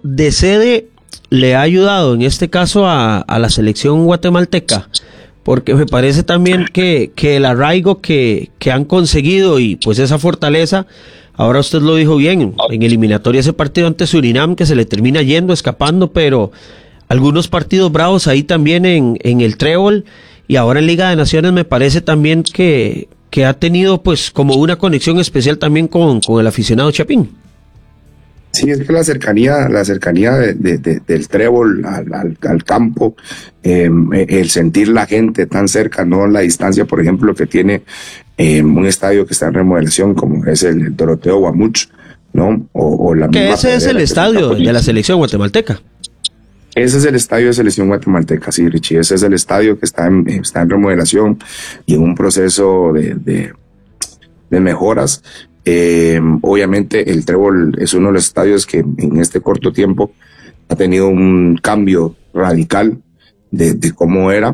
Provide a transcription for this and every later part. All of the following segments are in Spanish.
de sede le ha ayudado en este caso a la selección guatemalteca? Porque me parece también que el arraigo que han conseguido y pues esa fortaleza, ahora usted lo dijo bien, en eliminatoria ese partido ante Surinam que se le termina yendo, escapando, pero algunos partidos bravos ahí también en el trébol, y ahora en Liga de Naciones me parece también que ha tenido pues como una conexión especial también con el aficionado Chapín. Sí, es que la cercanía del trébol al campo, el sentir la gente tan cerca, no la distancia, por ejemplo, que tiene un estadio que está en remodelación, como es el Doroteo Guamuch, ¿no? O la que ese es el estadio de la selección guatemalteca. Ese es el estadio de selección guatemalteca, sí, Richie. Ese es el estadio que está en remodelación y en un proceso de mejoras. Obviamente el trébol es uno de los estadios que en este corto tiempo ha tenido un cambio radical de cómo era,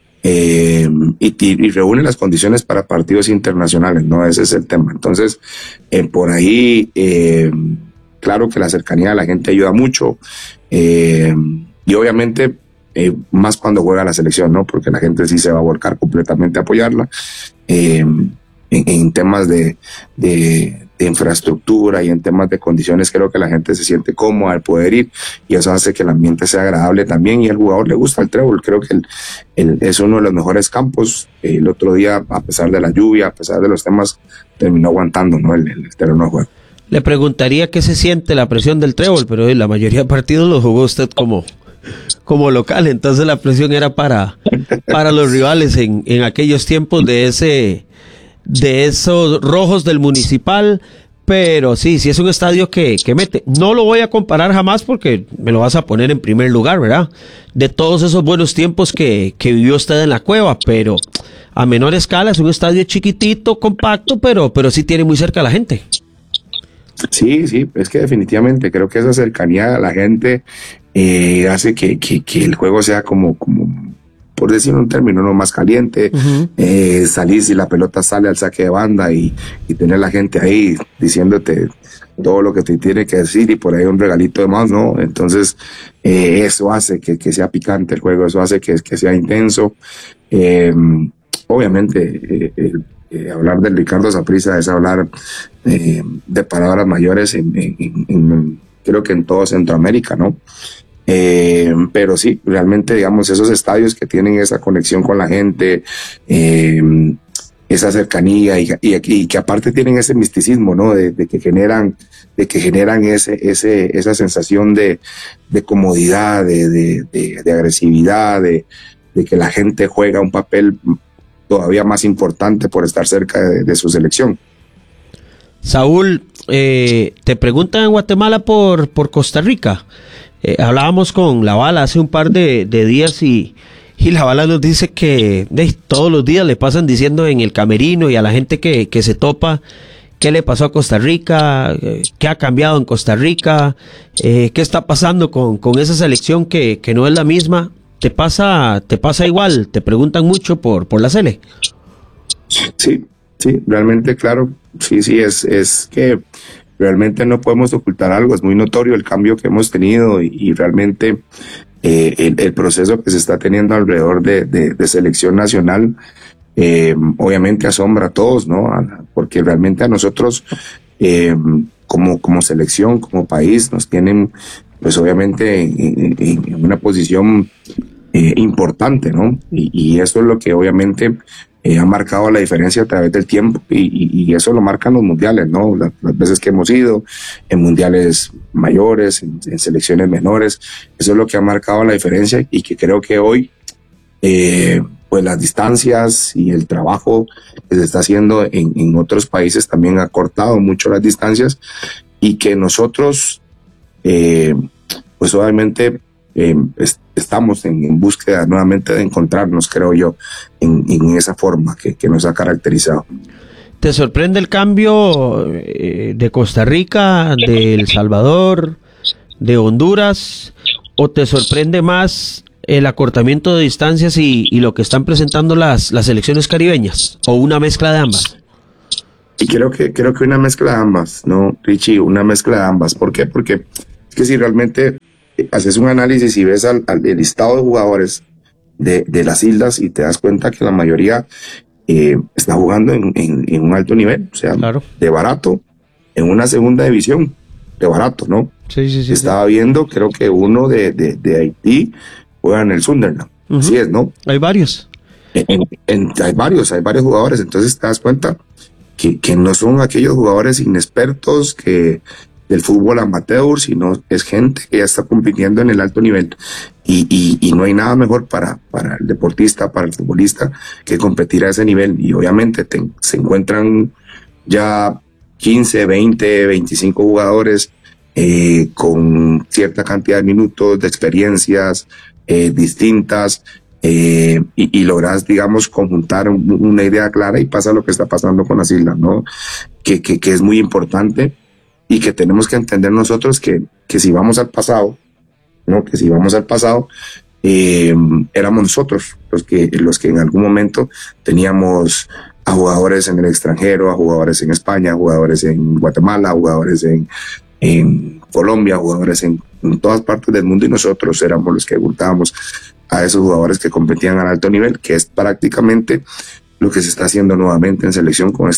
y reúne las condiciones para partidos internacionales, ¿no? Ese es el tema. Entonces, por ahí, claro que la cercanía de la gente ayuda mucho, y obviamente más cuando juega la selección, ¿no? Porque la gente sí se va a volcar completamente a apoyarla. En temas de infraestructura y en temas de condiciones, creo que la gente se siente cómoda al poder ir, y eso hace que el ambiente sea agradable también, y al jugador le gusta el trébol. Creo que es uno de los mejores campos. El otro día, a pesar de la lluvia, a pesar de los temas, terminó aguantando, ¿no? el terreno de juego. Le preguntaría qué se siente la presión del trébol, pero la mayoría de partidos los jugó usted como local, entonces la presión era para los rivales en aquellos tiempos de esos rojos del Municipal. Pero sí es un estadio que mete. No lo voy a comparar jamás porque me lo vas a poner en primer lugar, ¿verdad? De todos esos buenos tiempos que vivió usted en la Cueva, pero a menor escala es un estadio chiquitito, compacto, pero sí tiene muy cerca a la gente. Sí, es que definitivamente creo que esa cercanía a la gente hace que el juego sea como por decir un término, no más caliente. Uh-huh. Salir si la pelota sale al saque de banda y tener la gente ahí diciéndote todo lo que te tiene que decir, y por ahí un regalito de más, ¿no? Entonces, eso hace que sea picante el juego, eso hace que sea intenso. Obviamente, hablar del Ricardo Saprissa es hablar de palabras mayores creo que en todo Centroamérica, ¿no? Pero sí, realmente, digamos, esos estadios que tienen esa conexión con la gente, esa cercanía y que aparte tienen ese misticismo, ¿no? De que generan esa sensación de comodidad, de agresividad, de que la gente juega un papel todavía más importante por estar cerca de su selección. Saúl, te preguntan en Guatemala por Costa Rica. Hablábamos con La Bala hace un par de días y La Bala nos dice que todos los días le pasan diciendo en el camerino y a la gente que se topa qué le pasó a Costa Rica, qué ha cambiado en Costa Rica, qué está pasando con esa selección que no es la misma. ¿Te pasa igual? ¿Te preguntan mucho por la Sele? Sí, realmente, claro. Sí, es que realmente no podemos ocultar algo, es muy notorio el cambio que hemos tenido y realmente el proceso que se está teniendo alrededor de selección nacional obviamente asombra a todos, ¿no? Porque realmente a nosotros como selección, como país, nos tienen pues obviamente en una posición importante, ¿no? Y eso es lo que obviamente ha marcado la diferencia a través del tiempo, y eso lo marcan los mundiales, ¿no? Las veces que hemos ido en mundiales mayores, en selecciones menores, eso es lo que ha marcado la diferencia, y que creo que hoy pues las distancias y el trabajo que se está haciendo en otros países también ha cortado mucho las distancias, y que nosotros pues obviamente estamos en búsqueda nuevamente de encontrarnos, creo yo, en esa forma que nos ha caracterizado. ¿Te sorprende el cambio de Costa Rica, de El Salvador, de Honduras, o te sorprende más el acortamiento de distancias y lo que están presentando las selecciones caribeñas, o una mezcla de ambas? Y creo que una mezcla de ambas, ¿no, Richie? Una mezcla de ambas. ¿Por qué? Porque que si realmente haces un análisis y ves el listado de jugadores de las islas y te das cuenta que la mayoría está jugando en un alto nivel, o sea, claro, de barato, en una segunda división, de barato, ¿no? Sí. Estaba viendo, creo que uno de Haití juega en el Sunderland, así es, ¿no? Hay varios. Hay varios jugadores, entonces te das cuenta que no son aquellos jugadores inexpertos que del fútbol amateur, sino es gente que ya está compitiendo en el alto nivel y no hay nada mejor para el deportista, para el futbolista, que competir a ese nivel. Y obviamente se encuentran ya 15, 20, 25 jugadores con cierta cantidad de minutos, de experiencias distintas, y logras, digamos, conjuntar una idea clara, y pasa lo que está pasando con las islas, ¿no? Que es muy importante, y que tenemos que entender nosotros que si vamos al pasado, ¿no? Que si vamos al pasado, éramos nosotros los que en algún momento teníamos a jugadores en el extranjero, a jugadores en España, a jugadores en Guatemala, a jugadores en Colombia, jugadores en todas partes del mundo, y nosotros éramos los que gustábamos a esos jugadores que competían al alto nivel, que es prácticamente lo que se está haciendo nuevamente en selección con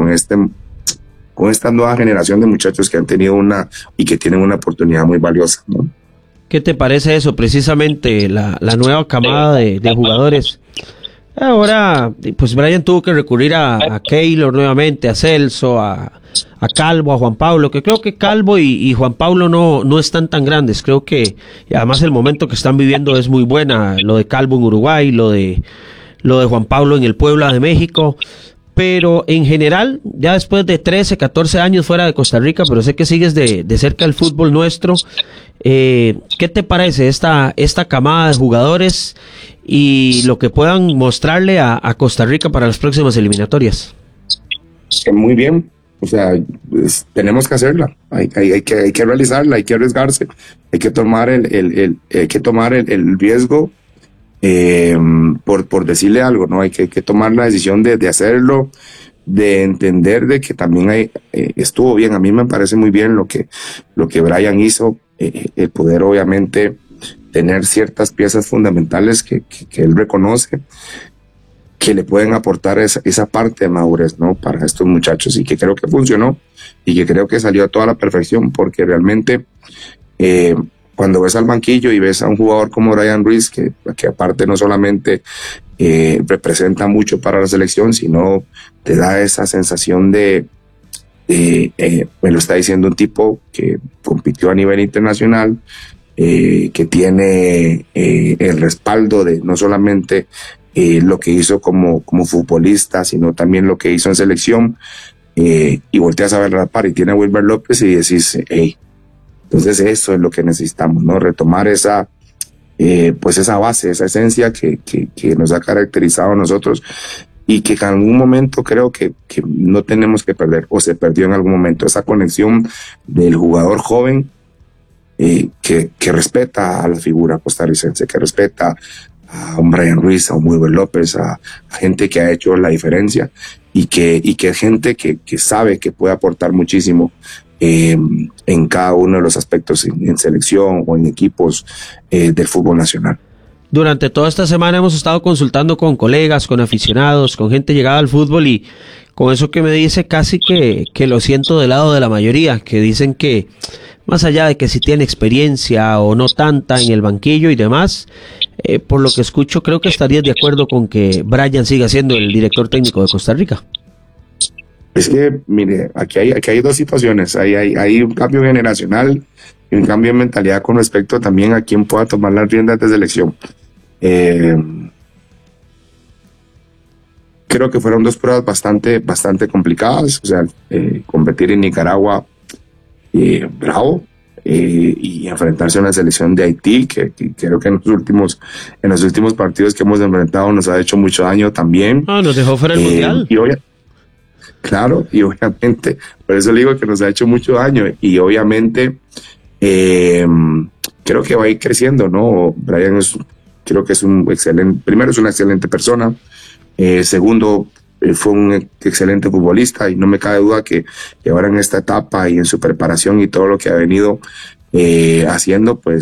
esta nueva generación de muchachos que han tenido y que tienen una oportunidad muy valiosa, ¿no? ¿Qué te parece eso? Precisamente la nueva camada de jugadores. Ahora, pues Brian tuvo que recurrir a Keylor nuevamente, a Celso, a Calvo, a Juan Pablo, que creo que Calvo y Juan Pablo no están tan grandes. Creo que además el momento que están viviendo es muy buena. Lo de Calvo en Uruguay, lo de Juan Pablo en el Puebla de México. Pero en general, ya después de 13, 14 años fuera de Costa Rica, pero sé que sigues de cerca el fútbol nuestro, ¿qué te parece esta camada de jugadores y lo que puedan mostrarle a Costa Rica para las próximas eliminatorias? Muy bien, o sea, tenemos que hacerla, hay que realizarla, hay que arriesgarse, hay que tomar el riesgo, por decirle algo, ¿no? Hay que tomar la decisión de hacerlo, de entender de que también estuvo bien. A mí me parece muy bien lo que Brian hizo, el poder obviamente tener ciertas piezas fundamentales que él reconoce que le pueden aportar esa parte de madurez, ¿no? Para estos muchachos, y que creo que funcionó y que creo que salió a toda la perfección, porque realmente cuando ves al banquillo y ves a un jugador como Brian Ruiz, que aparte no solamente representa mucho para la selección, sino te da esa sensación me lo está diciendo un tipo que compitió a nivel internacional, que tiene el respaldo de no solamente lo que hizo como futbolista, sino también lo que hizo en selección, y volteas a ver la par y tiene a Wilber López y decís, hey. Entonces eso es lo que necesitamos, ¿no? Retomar esa base, esa esencia que nos ha caracterizado a nosotros, y que en algún momento creo que no tenemos que perder, o se perdió en algún momento, esa conexión del jugador joven que respeta a la figura costarricense, que respeta a un Brian Ruiz, a un Wilber López, a gente que ha hecho la diferencia, y que es gente que sabe que puede aportar muchísimo en cada uno de los aspectos, en selección o en equipos del fútbol nacional. Durante toda esta semana hemos estado consultando con colegas, con aficionados, con gente llegada al fútbol, y con eso que me dice casi que lo siento del lado de la mayoría, que dicen que más allá de que si tiene experiencia o no tanta en el banquillo y demás, por lo que escucho creo que estarías de acuerdo con que Brian siga siendo el director técnico de Costa Rica. Es que, mire, aquí hay dos situaciones. Hay un cambio generacional y un cambio de mentalidad con respecto también a quién pueda tomar las riendas de selección. Creo que fueron dos pruebas bastante complicadas. O sea, competir en Nicaragua, bravo, y enfrentarse a una selección de Haití que creo que en los últimos partidos que hemos enfrentado nos ha hecho mucho daño también. Nos dejó fuera el Mundial. Claro, y obviamente, por eso le digo que nos ha hecho mucho daño, y obviamente creo que va a ir creciendo, ¿no? Brian creo que es primero es una excelente persona, segundo fue un excelente futbolista, y no me cabe duda que ahora en esta etapa y en su preparación y todo lo que ha venido haciendo pues